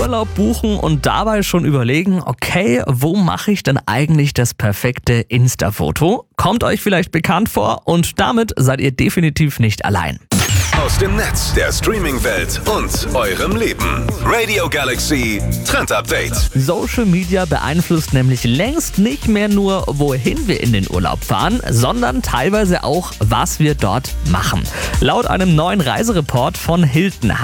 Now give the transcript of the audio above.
Urlaub buchen und dabei schon überlegen, okay, wo mache ich denn eigentlich das perfekte Insta-Foto? Kommt euch vielleicht bekannt vor und damit seid ihr definitiv nicht allein. Aus dem Netz, der Streaming-Welt und eurem Leben. Radio Galaxy Trend Update. Social Media beeinflusst nämlich längst nicht mehr nur, wohin wir in den Urlaub fahren, sondern teilweise auch, was wir dort machen. Laut einem neuen Reisereport von Hilton